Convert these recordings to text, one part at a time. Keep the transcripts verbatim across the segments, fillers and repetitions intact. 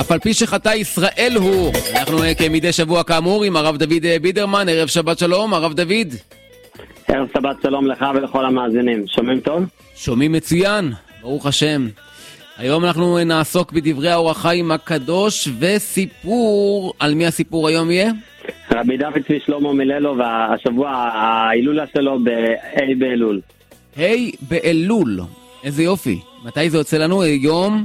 אף על פי שחטא ישראל הוא. אנחנו כמדי שבוע כאמור עם הרב דוד בידרמן. ערב שבת שלום, הרב דוד. ערב שבת שלום לך ולכל המאזינים. שומעים טוב? שומעים מצוין, ברוך השם. היום אנחנו נעסוק בדברי האור החיים הקדוש וסיפור. על מי הסיפור היום יהיה? רבי דוד צבי שלמה מללו, והשבוע ההילולה שלו בה' באלול. ה' באלול, איזה יופי. מתי זה יוצא לנו? יום?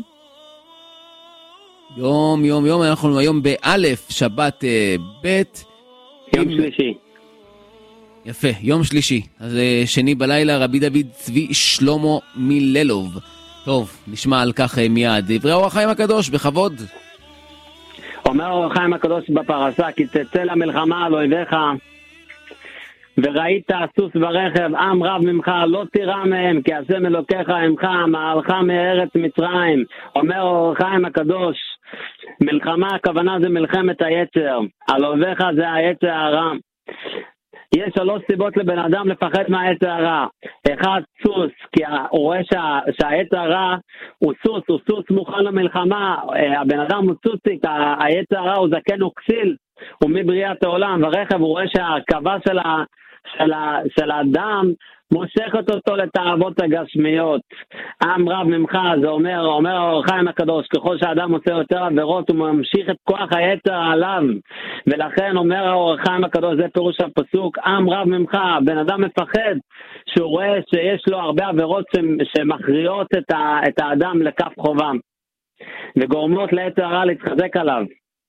יום, יום, יום. אנחנו היום באלף, שבת ב' יום שלישי. יפה, יום שלישי. אז שני בלילה, רבי דוד צבי שלמה מללוב. טוב, נשמע על כך מיד. דברי האור החיים הקדוש, בכבוד. אומר האור החיים הקדוש בפרשה, כי תצא למלחמה על אויביך, וראית סוס ברכב, עם רב ממך, לא תירא מהם, כי השם אלוקיך עמך, מעלך מארץ מצרים. אומר האור החיים הקדוש, מלחמה, הכוונה זה מלחמת היצר, על אויביך זה היצר הרע. יש שלוש סיבות לבן אדם לפחד מהיצר הרע. אחד, סוס, כי הוא רואה שה, שהיצר הרע הוא סוס, הוא סוס מוכן למלחמה. הבן אדם הוא סוסיק, היצר הרע הוא זקן וכסיל, הוא מבריאת העולם. ברכב הוא רואה שהרכבה של, ה, של, ה, של האדם מושכת אותו לתאוות הגשמיות. עם רב ממך, זה אומר, אומר האור החיים הקדוש, ככל שהאדם עושה יותר עבירות הוא ממשיך את כוח היצר עליו, ולכן אומר האור החיים הקדוש, זה פירוש הפסוק, עם רב ממך. בן אדם מפחד שהוא רואה שיש לו הרבה עבירות שמכריעות את, ה, את האדם לכף חובם וגורמות ליצר הרע להתחזק עליו.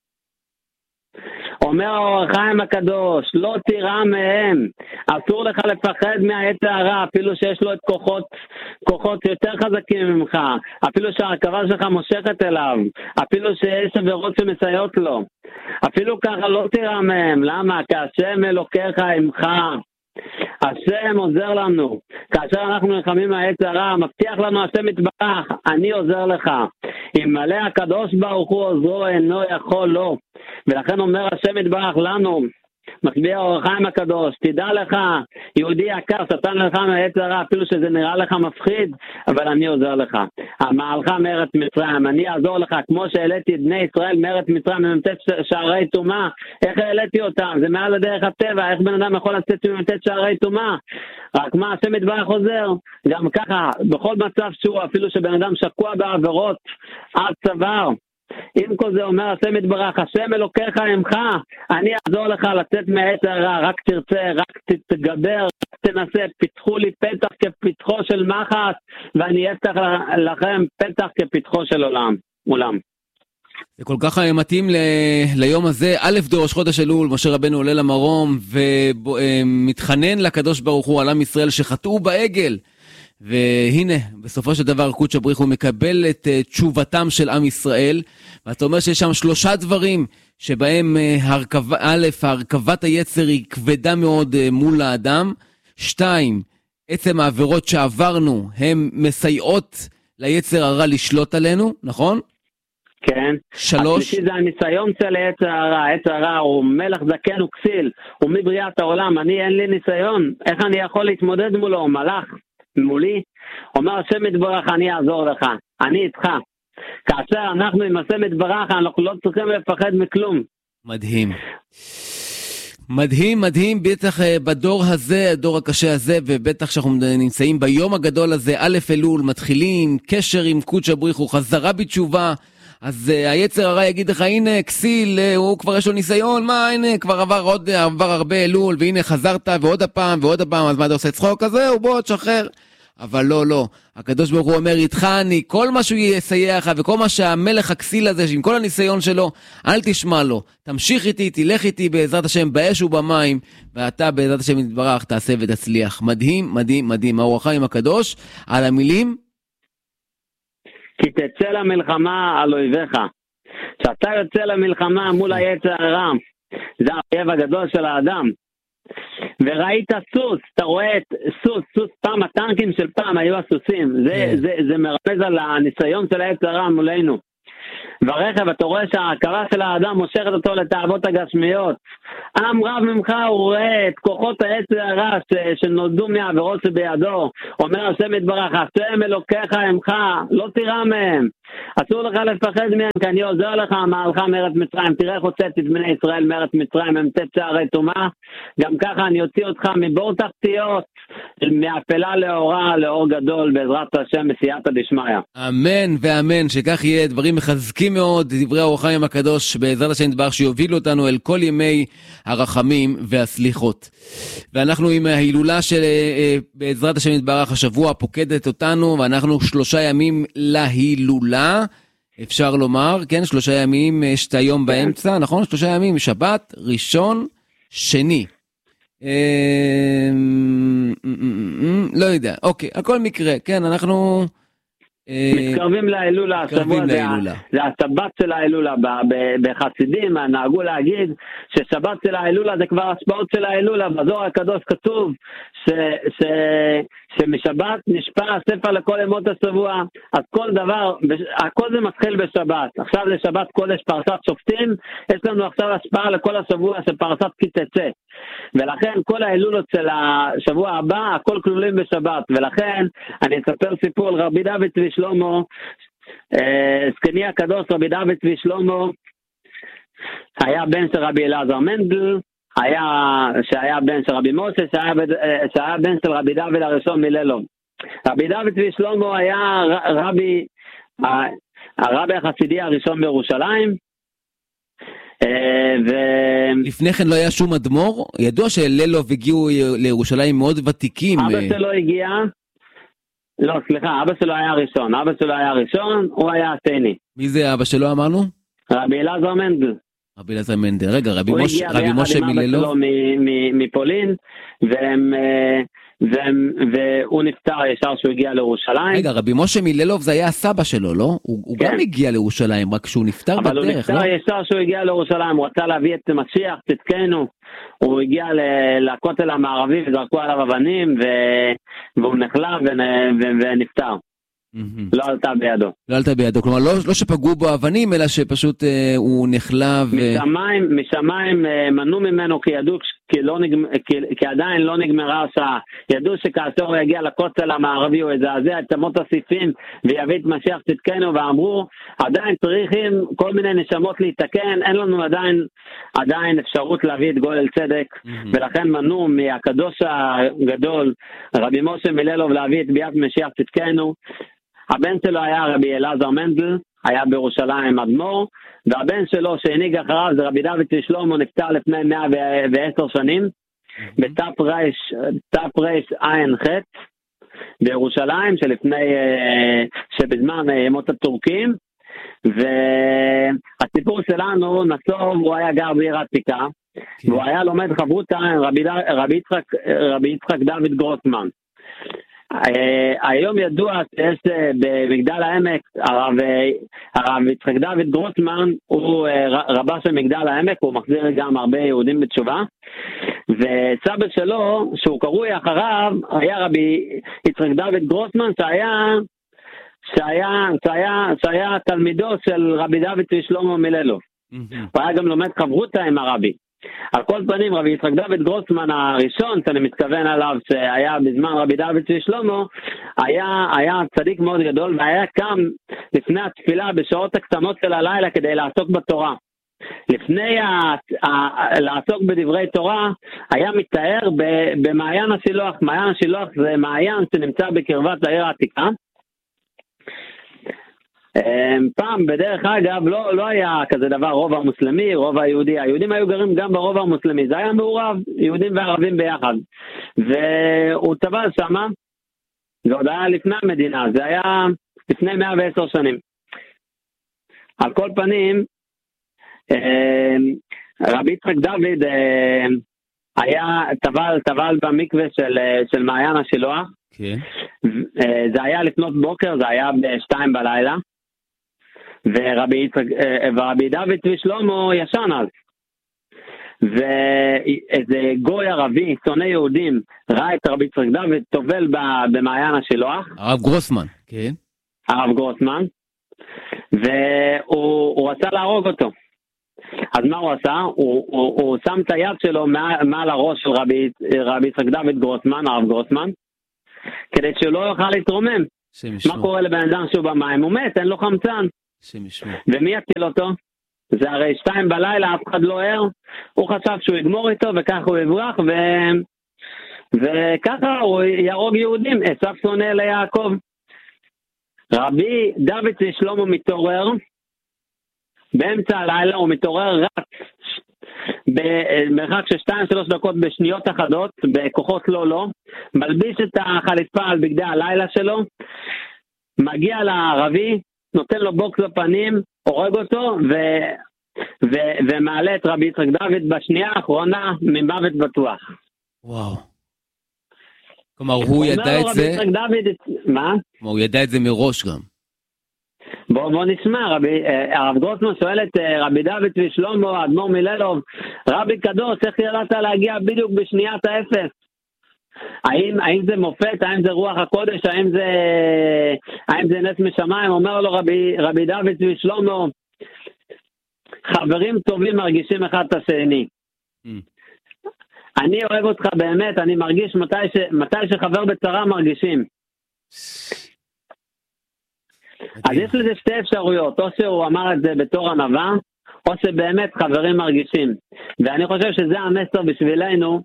אומר האור החיים הקדוש, לא תירא מהם. אסור לך לפחד מהיצר הרע, אפילו שיש לו את כוחות, כוחות יותר חזקים ממך, אפילו שהרכבה שלך מושכת אליו, אפילו שיש עבירות שמסייעות לו, אפילו ככה לא תירא מהם. למה? כי השם אלוקיך עמך. השם עוזר לנו. כאשר אנחנו נלחמים מהיצר הרע, מבטיח לנו השם יתברך, אני עוזר לך. אם מלא הקדוש ברוך הוא עוזרו, אינו יכול לו. ולכן אומר השם יתברך לנו, מצביע האור החיים הקדוש, תדע לך, יהודי יקר, שטן לך מהיצר הרע, אפילו שזה נראה לך מפחיד, אבל אני עוזר לך. מעלך מארץ מצרים, אני אעזור לך, כמו שהעליתי את בני ישראל מארץ מצרים, ממתת שערי טומאה. איך העליתי אותם? זה מעל הדרך הטבע. איך בן אדם יכול לצאת ממתת שערי טומאה? רק מה, השם יתברך עוזר. גם ככה, בכל מצב שהוא, אפילו שבן אדם שקוע בעבירות עד צוואר, עם כל זה אומר השם יתברך, השם אלוקיך עמך, אני אעזור לך לצאת מהיצר הרע. רק תרצה, רק תתגבר, רק תנסה. פיתחו לי פתח כפתחו של מחט, ואני אפתח לכם פתח כפתחו של עולם. עולם. זה כל כך מתאים ל- ליום הזה. א' דורש חודש אלול, משה רבנו עולה למרום ומתחנן לקדוש ברוך הוא על עם ישראל שחטאו בעגל, והנה בסופו של דבר קודש הבריך הוא מקבל את uh, תשובתם של עם ישראל. ואתה אומר שיש שם שלושה דברים שבהם uh, הרכב, א', הרכבת היצר היא כבדה מאוד uh, מול האדם. שתיים, עצם העבירות שעברנו הן מסייעות ליצר הרע לשלוט עלינו, נכון? כן. שלוש. השלישי זה הניסיון של היצר הרע. היצר הרע הוא מלך זקן וכסיל, הוא מבריאת העולם. אני אין לי ניסיון, איך אני יכול להתמודד מולו? הוא מלאך מולי. אומר השם יתברך, אני אעזור לך, אני איתך. כאשר אנחנו עם השם יתברך, אנחנו לא צריכים לפחד מכלום. מדהים. מדהים, מדהים, בטח בדור הזה, הדור הקשה הזה, ובטח שאנחנו נמצאים ביום הגדול הזה, א' אלול, מתחילים קשר עם קודש הבריך, הוא חזרה בתשובה. אז uh, היצר הרע יגיד לך, הנה כסיל, uh, הוא כבר יש לו ניסיון, מה, הנה כבר עבר עוד עבר הרבה אלול, והנה חזרת ועוד הפעם ועוד הפעם, אז מה אתה עושה צחוק כזה? הוא בוא תשחרר. אבל לא, לא, הקדוש ברוך הוא אומר, איתך אני, כל מה שהוא יסייע לך, וכל מה שהמלך הכסיל הזה, עם כל הניסיון שלו, אל תשמע לו, תמשיך איתי, תלך איתי בעזרת השם באש ובמים, ואתה בעזרת השם יתברך תעשה ותצליח. מדהים, מדהים, מדהים. האור החיים הקדוש על המילים, כי תצא למלחמה על אויביך. כשאתה יוצא למלחמה מול היצר הרע, זה האויב הגדול של האדם. וראית סוס, אתה רואה את סוס, סוס פעם, הטנקים של פעם היו הסוסים. זה, זה, זה מרמז על הניסיון של היצר הרע מולנו. ברכב אתה רואה שההכרה של האדם מושכת אותו לתאוות הגשמיות. עם רב ממך הוא רואה את כוחות היצר הרע שנולדו מהעבירות שבידו. אומר השם יתברך, השם אלוקיך עמך, לא תירא מהם. אסור לך לפחד מהם, כי אני עוזר לך מעלך מארץ מצרים. תראה איך הוצאתי את בני ישראל מארץ מצרים, הם תצא הרי טומאה. גם ככה אני אוציא אותך מבור תחתיות, מאפלה לאורה, לאור גדול, בעזרת השם בסייעתא דשמיא. אמן ואמן, שכך יהיה. דברים מחזקים מאוד, דברי האור החיים הקדוש, בעזרת השם יתברך, שיובילו אותנו אל כל ימי הרחמים והסליחות. ואנחנו עם ההילולה של בעזרת השם יתברך, השבוע פוקדת אותנו, ואנחנו שלושה ימים להילולה, אפשר לומר, כן, שלושה ימים, יש את היום באמצע, נכון? שלושה ימים, שבת, ראשון, שני. לא יודע, אוקיי, הכל מקרה, כן, אנחנו מתקרבים להילולה, השבוע זה השבת של ההילולה. בחסידים נהגו להגיד ששבת של ההילולה זה כבר השפעות של ההילולה. בזוהר הקדוש כתוב שמשבת נשפע הספר לכל ימות השבוע, אז כל דבר, הכל זה מתחיל בשבת. עכשיו זה שבת קודש פרשת שופטים, יש לנו עכשיו השפעה לכל השבוע של פרשת כי תצא, ולכן כל ההילולות של השבוע הבא הכל כלולים בשבת. ולכן אני אספר סיפור על רבי דוד צבי שלמה, זקני הקדוש רבי דוד צבי שלמה, היה בן של רבי אלעזר מנדל, היה שהיה בן של רבי משה, שהיה, שהיה בן של רבי דוד הראשון מלילוב. רבי דוד צבי שלמה היה רבי, הרבי החסידי הראשון בירושלים. ו... לפני כן לא היה שום אדמו"ר? ידוע שלילוב הגיעו לירושלים מאוד ותיקים. אבא שלו הגיע, לא סליחה, אבא שלו היה ראשון, אבא שלו היה ראשון, הוא היה השני. מי זה אבא שלו אמרנו? רבי אלעזר מנדל. רבי אלעזר מנדל, רגע, רבי משה מלילוב? הוא הגיע ביחד עם אבא שלו מפולין, והם... והוא נפטר ישר שהוא הגיע לירושלים. רגע, רבי משה מלילוב זה היה הסבא שלו, לא? הוא גם הגיע לירושלים, רק שהוא נפטר בדרך, לא? אבל הוא נפטר ישר שהוא הגיע לירושלים, הוא רצה להביא את משיח, צדקנו, הוא הגיע לכותל המערבי וזרקו עליו אבנים, והוא נחלה ונפטר. לא עלתה בידו. לא עלתה בידו, כלומר לא שפגעו בו אבנים, אלא שפשוט הוא נחלה ו... משמיים מנעו ממנו כי ידעו, כי עדיין לא נגמרה השעה. ידעו שכאשר הוא יגיע לכותל המערבי הוא יזעזע את אמות הסיפים ויביא את משיח צדקנו, ואמרו עדיין צריכים כל מיני נשמות להתקן, אין לנו עדיין עדיין אפשרות להביא את גואל צדק, ולכן מנעו מהקדוש הגדול רבי משה מלילוב להביא את ביאת משיח צדקנו. הבן שלו היה רבי אלעזר מנדל, היה בירושלים אדמו"ר, והבן שלו שהנהיג אחריו זה רבי דוד צבי שלמה, נפטר לפני מאה ועשר שנים, בתרע"ח בירושלים, שלפני, שבזמן ימות הטורקים. והסיפור שלנו נסוב, הוא היה גר בעיר העתיקה, והוא היה לומד חברותא עם רבי, רבי, יצחק, רבי יצחק דוד גרוסמן. היום ידוע שיש במגדל העמק הרב, הרב יצחק דוד גרוסמן הוא רבה של מגדל העמק, הוא מחזיר גם הרבה יהודים בתשובה, וסבא שלו שהוא קרוי אחריו היה רבי יצחק דוד גרוסמן, שהיה שהיה, שהיה, שהיה תלמידו של רבי דוד צבי שלמה מלילוב. הוא היה גם לומד חברותא עם הרבי. על כל פנים רבי יצחק דוד גרוסמן הראשון שאני מתכוון עליו, שהיה בזמן רבי דוד צבי שלמה, היה, היה צדיק מאוד גדול, והיה קם לפני התפילה בשעות הקטנות של הלילה כדי לעסוק בתורה. לפני ה, ה, לעסוק בדברי תורה היה מתאר במעיין השילוח. מעיין השילוח זה מעיין שנמצא בקרבת העיר העתיקה. פעם בדרך אגב לא, לא היה כזה דבר רוב המוסלמי, רוב היהודי, היהודים היו גרים גם ברוב המוסלמי, זה היה מעורב, יהודים וערבים ביחד, והוא טבל שמה, זה עוד היה לפני המדינה, זה היה לפני מאה ועשר שנים. על כל פנים רבי יצחק דוד היה טבל, טבל במקווה של, של מעיין השילוח. כן. זה היה לפנות בוקר, זה היה בשתיים בלילה, ורבי, ורבי דוד צבי שלמה ישן אז, ואיזה גוי ערבי, שונא יהודים, ראה את רבי יצחק דוד טובל במעיין השילוח. הרב גרוסמן, כן. הרב גרוסמן, והוא הוא רצה להרוג אותו. אז מה הוא עשה? הוא, הוא, הוא שם את היד שלו מעל, מעל הראש של רבי, רבי יצחק דוד גרוסמן, הרב גרוסמן, כדי שהוא לא יוכל להתרומם. מה קורה לבן אדם שהוא במים? הוא מת, אין לו חמצן. ומי יציל אותו? זה הרי שתיים בלילה, אף אחד לא ער. הוא חשב שהוא יגמור איתו, וככה הוא יברח, ו... וככה הוא ירוג יהודים. עשיו שונא ליעקב. רבי דוד שלמה מתעורר, באמצע הלילה הוא מתעורר רץ, במרחק של שתיים שלוש דקות בשניות אחדות, בכוחות לא לא, מלביש את החליפה על בגדי הלילה שלו, מגיע לערבי, נותן לו בוקס בפנים, הורג אותו, ו... ו... ומעלה את רבי יצחק דוד בשנייה האחרונה ממוות בטוח. וואו. כלומר, הוא ידע את זה? מה? הוא ידע את זה מראש גם. בוא, בוא נשמע, רבי, הרב גרוסמן שואל את רבי דוד ושלמה, אדמו"ר מללוב, רבי קדוש, איך ידעת להגיע בדיוק בשניית האפס? האם, האם זה מופת, האם זה רוח הקודש, האם זה, האם זה נס משמיים? אומר לו רבי, רבי דוד ושלמה, חברים טובים מרגישים אחד את השני. Mm. אני אוהב אותך באמת, אני מרגיש מתי, ש, מתי שחבר בצרה מרגישים. אז יש לזה שתי אפשרויות, או שהוא אמר את זה בתור ענווה, או שבאמת חברים מרגישים. ואני חושב שזה המסר בשבילנו,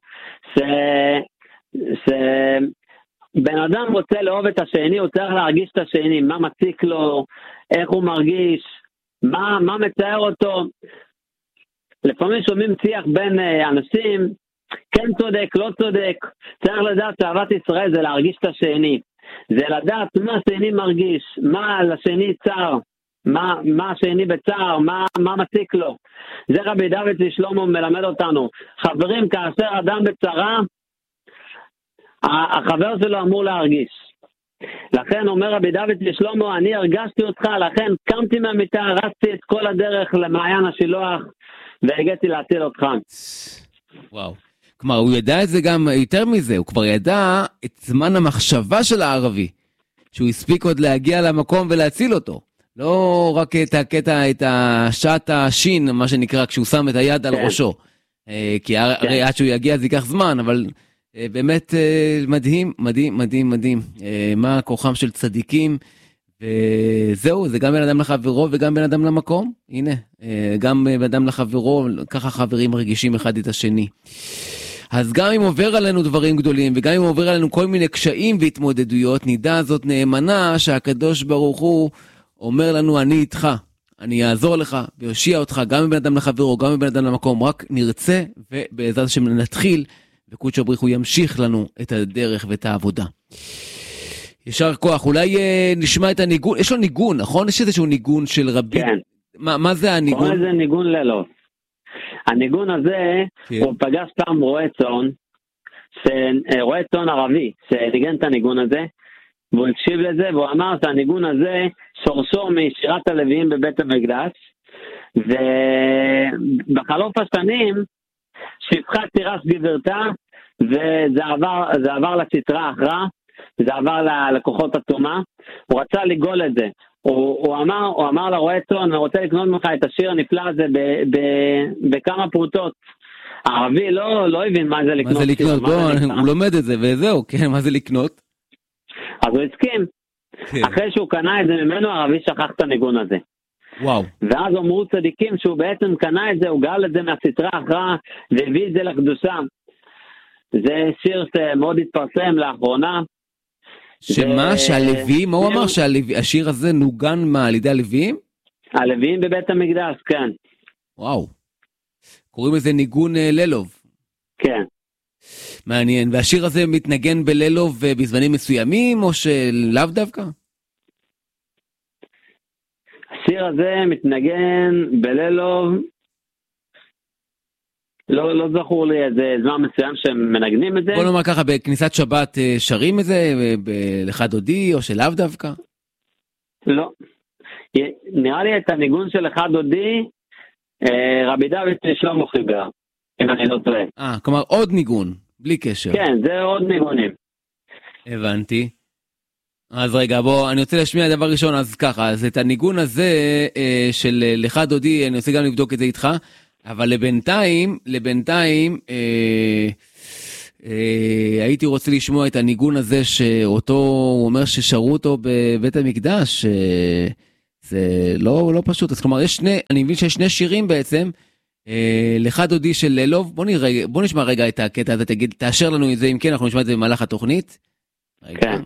שבן אדם רוצה לאהוב את השני, הוא צריך להרגיש את השני, מה מציק לו, איך הוא מרגיש, מה, מה מצער אותו. לפעמים שומעים שיח בין אנשים, כן צודק, לא צודק, צריך לדעת שאהבת ישראל זה להרגיש את השני. זה לדעת מה השני מרגיש, מה לשני צער, מה, מה השני בצער, מה, מה מציק לו. זה רבי דוד ושלמה מלמד אותנו. חברים, כאשר אדם בצרה, החבר שלו אמור להרגיש. לכן אומר רבי דוד ושלמה, אני הרגשתי אותך, לכן קמתי מהמיטה, רצתי את כל הדרך למעיין השילוח, והגעתי להציל אותך. וואו. כלומר, הוא ידע את זה גם יותר מזה, הוא כבר ידע את זמן המחשבה של הערבי, שהוא הספיק עוד להגיע למקום ולהציל אותו. לא רק את הקטע, את השעת השין, מה שנקרא, כשהוא שם את היד על ראשו. כי הרי עד שהוא יגיע זה ייקח זמן, אבל באמת מדהים, מדהים, מדהים, מדהים. מה כוחם של צדיקים, וזהו, זה גם בן אדם לחברו וגם בן אדם למקום. הנה, גם בן אדם לחברו, ככה חברים מרגישים אחד את השני. אז גם אם עובר עלינו דברים גדולים, וגם אם עובר עלינו כל מיני קשיים והתמודדויות, נדע זאת נאמנה שהקדוש ברוך הוא אומר לנו, אני איתך, אני אעזור לך ויושיע אותך, גם מבן אדם לחברו, גם מבן אדם למקום, רק נרצה, ובעזרת השם נתחיל, וקודש הבריך הוא ימשיך לנו את הדרך ואת העבודה. ישר כוח, אולי אה, נשמע את הניגון, יש לו ניגון, נכון? יש איזשהו ניגון של רבי? כן. מה, מה זה הניגון? קורא לזה ניגון ללו. הניגון הזה, כן. הוא פגש פעם רועה צאן, רועה צאן ערבי, שניגן את הניגון הזה, והוא הקשיב לזה, והוא אמר שהניגון הזה שורשו משירת הלוויים בבית המקדש, ובחלוף השנים, שפחה תירש גברתה, וזה עבר, זה עבר לסטרה אחרה, זה עבר ללקוחות התומה, הוא רצה לגול את זה, הוא, הוא אמר, הוא אמר לרועה צאן, אני רוצה לקנות ממך את השיר הנפלא הזה ב, ב, בכמה פרוטות. הערבי לא, לא הבין מה זה לקנות. מה זה לקנות? בוא, הוא לומד את זה, וזהו, כן, מה זה לקנות? אז הוא הסכים. כן. אחרי שהוא קנה את זה ממנו, הערבי שכח את הניגון הזה. וואו. ואז אמרו צדיקים שהוא בעצם קנה את זה, הוא גאל את זה מהסטרה אחרה, והביא את זה לקדושה. זה שיר שמאוד התפרסם לאחרונה. שמה, שהלוויים, מה הוא אמר שהשיר הזה נוגן מה, על ידי הלוויים? הלוויים בבית המקדש, כן. וואו. קוראים לזה ניגון ללוב. כן. מעניין. והשיר הזה מתנגן בללוב בזמנים מסוימים, או שלאו דווקא? השיר הזה מתנגן בללוב, לא, לא זכור לי איזה זמן מסוים שהם מנגנים את זה. בוא נאמר ככה, בכניסת שבת שרים את זה, לך דודי, או שלאו דווקא? לא. נראה לי את הניגון של לך דודי, רבי דוד שלמה חיבר, אם אני לא טועה. אה, כלומר עוד ניגון, בלי קשר. כן, זה עוד ניגונים. הבנתי. אז רגע, בוא, אני רוצה להשמיע דבר ראשון, אז ככה, אז את הניגון הזה אה, של לך דודי, אני רוצה גם לבדוק את זה איתך, אבל לבינתיים, לבינתיים, אה, אה, הייתי רוצה לשמוע את הניגון הזה, שאותו, הוא אומר ששרו אותו בבית המקדש, אה, זה לא, לא פשוט, אז כלומר, יש שני, אני מבין שיש שני שירים בעצם, אה, לך דודי של לילוב, בוא, נראה, בוא נשמע רגע את הקטע הזה, תגיד, תאשר לנו את זה, אם כן, אנחנו נשמע את זה במהלך התוכנית. רגע. כן.